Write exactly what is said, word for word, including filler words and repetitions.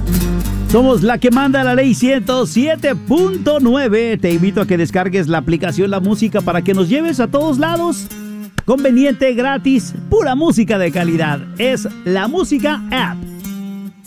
Somos la que manda la ley ciento siete punto nueve. Te invito a que descargues la aplicación La Música para que nos lleves a todos lados. Conveniente, gratis, pura música de calidad. Es La Música App.